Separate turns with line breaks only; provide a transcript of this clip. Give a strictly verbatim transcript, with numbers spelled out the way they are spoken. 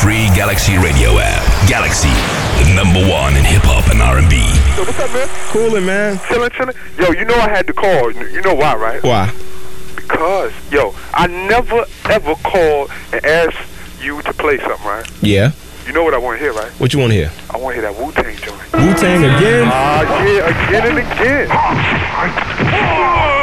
free Galaxy Radio app. Galaxy, the number one in hip hop and R and B.
Yo, what's up, man?
Coolin', man.
Chillin', chillin'. Yo, you know I had to call. You know why, right?
Why?
Because, yo, I never ever called and asked you to play something, right?
Yeah.
You know what I want to hear, right?
What you want to hear?
I want to hear that Wu-Tang joint.
Wu-Tang again?
Ah, uh, yeah, again and again.